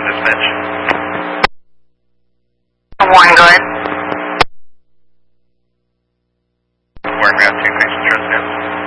dispatch. Warren, go ahead. Warren, ground 2, Crazy Trust now.